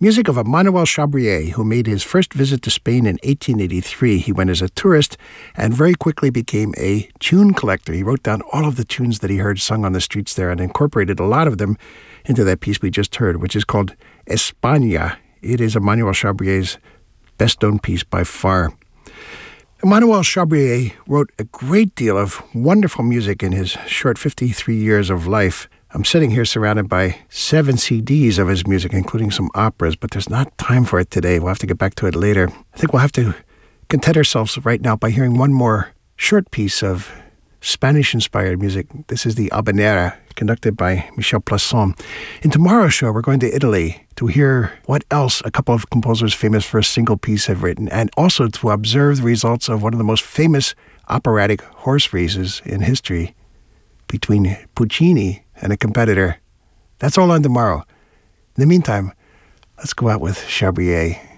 Music of Emmanuel Chabrier, who made his first visit to Spain in 1883. He went as a tourist and very quickly became a tune collector. He wrote down all of the tunes that he heard sung on the streets there and incorporated a lot of them into that piece we just heard, which is called España. It is Emmanuel Chabrier's best-known piece by far. Emmanuel Chabrier wrote a great deal of wonderful music in his short 53 years of life. I'm sitting here surrounded by 7 CDs of his music, including some operas, but there's not time for it today. We'll have to get back to it later. I think we'll have to content ourselves right now by hearing one more short piece of Spanish-inspired music. This is the Habanera, conducted by Michel Plasson. In tomorrow's show, we're going to Italy to hear what else a couple of composers famous for a single piece have written, and also to observe the results of one of the most famous operatic horse races in history between Puccini and a competitor. That's all on tomorrow. In the meantime, let's go out with Chabrier.